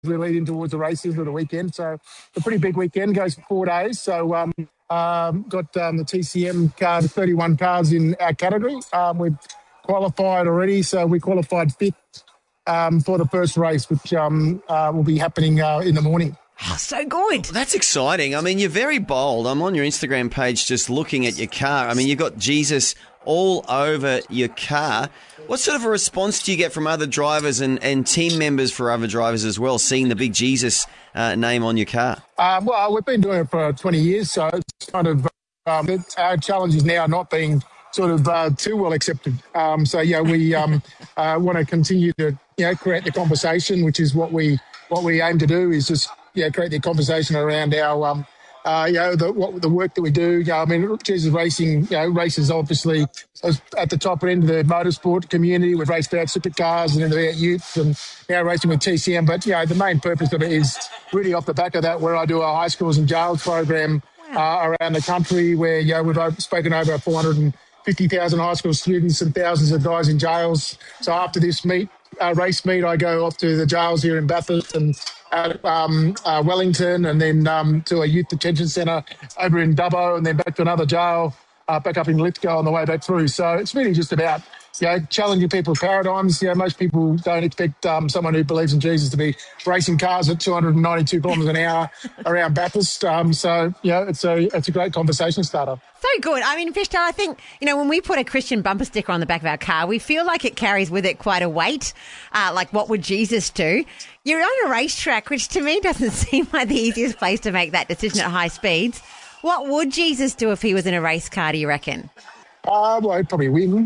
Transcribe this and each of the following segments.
we lead in towards the races of the weekend. So a pretty big weekend, goes for 4 days. So got the TCM car, 31 cars in our category. We've qualified already, so we qualified fifth for the first race, which will be happening in the morning. Oh, so good. That's exciting. I mean, you're very bold. I'm on your Instagram page just looking at your car. I mean, you've got Jesus all over your car. What sort of a response do you get from other drivers and team members for other drivers as well, seeing the big Jesus name on your car? Well, we've been doing it for 20 years, so it's kind of our challenge is now not being sort of too well accepted. We want to continue to create the conversation, which is what we aim to do, is just create the conversation around our the work that we do. I mean, Jesus Racing races obviously at the top end of the motorsport community. We've raced out supercars and into out youths, and now racing with TCM. But the main purpose of it is really off the back of that, where I do a high schools and jails program around the country, where we've spoken over 450,000 high school students and thousands of guys in jails. So after this race meet, I go off to the jails here in Bathurst and Wellington, and then to a youth detention centre over in Dubbo, and then back to another jail, back up in Lithgow on the way back through. So it's really just about challenging people's paradigms. Most people don't expect someone who believes in Jesus to be racing cars at 292 kilometres an hour around Bathurst. It's a great conversation starter. So good. I mean, Fishtail, I think, when we put a Christian bumper sticker on the back of our car, we feel like it carries with it quite a weight. Like, what would Jesus do? You're on a racetrack, which to me doesn't seem like the easiest place to make that decision at high speeds. What would Jesus do if he was in a race car, do you reckon? Well, he'd probably win,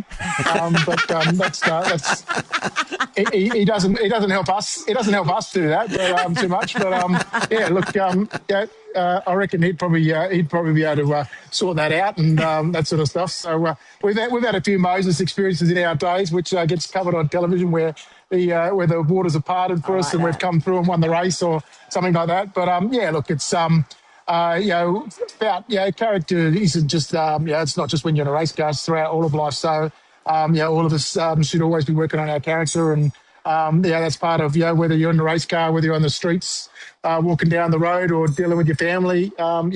he doesn't help us. He doesn't help us do that too much. But I reckon he'd probably be able to sort that out and that sort of stuff. So we've had a few Moses experiences in our days, which gets covered on television, where the waters are parted for us and we've come through and won the race or something like that. But it's about character isn't just it's not just when you're in a race car, it's throughout all of life. So all of us should always be working on our character, and that's part of whether you're in a race car, whether you're on the streets, walking down the road, or dealing with your family.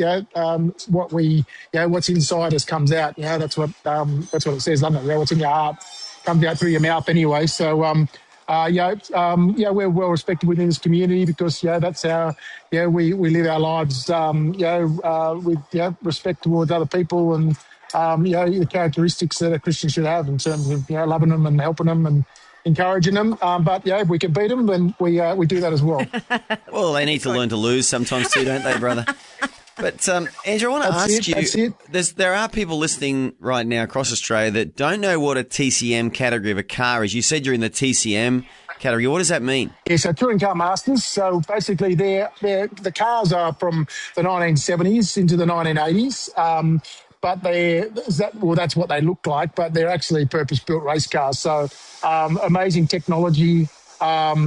What's inside us comes out. That's what it says, doesn't it? What's in your heart comes out through your mouth anyway. So we're well respected within this community because that's how we live our lives with respect towards other people, and the characteristics that a Christian should have in terms of loving them and helping them and encouraging them. But if we can beat them, then we do that as well. Well, they need to learn to lose sometimes too, don't they, brother? But, Andrew, I want to ask you, there are people listening right now across Australia that don't know what a TCM category of a car is. You said you're in the TCM category. What does that mean? Yeah, so Touring Car Masters. So basically the cars are from the 1970s into the 1980s. But that's what they look like, but they're actually purpose-built race cars. So amazing technology, so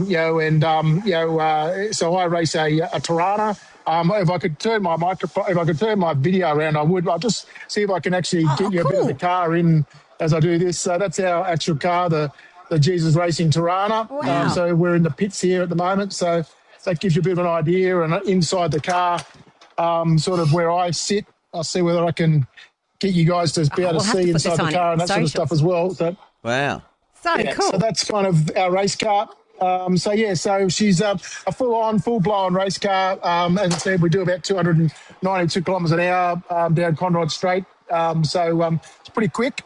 I race a Tirana. If I could turn my video around, I would. I'll just see if I can actually get you a bit of the car in as I do this. So that's our actual car, the Jesus Racing Tirana. Wow. So we're in the pits here at the moment. So that gives you a bit of an idea. And inside the car, sort of where I sit, I'll see whether I can get you guys to be able to see inside the car and that sort of stuff as well. So, wow. So cool. So that's kind of our race car. So she's a full-blown race car. As I said, we do about 292 kilometres an hour down Conrod Straight. It's pretty quick.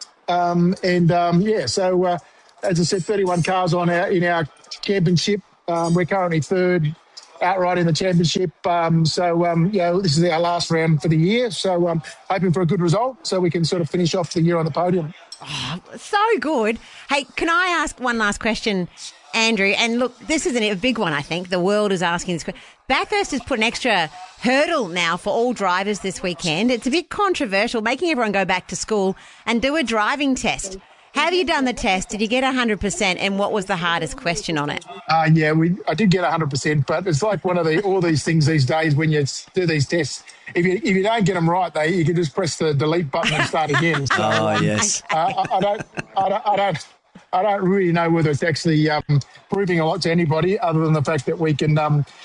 As I said, 31 cars in our championship. We're currently third outright in the championship. This is our last round for the year. So hoping for a good result so we can sort of finish off the year on the podium. Oh, so good. Hey, can I ask one last question, Andrew? And look, this isn't a big one, I think. The world is asking this question. Bathurst has put an extra hurdle now for all drivers this weekend. It's a bit controversial, making everyone go back to school and do a driving test. Have you done the test? Did you get 100%? And what was the hardest question on it? I did get 100%, but it's like one of all these things these days when you do these tests. If you don't get them right, you can just press the delete button and start again. So, yes. I I don't really know whether it's actually proving a lot to anybody other than the fact that we can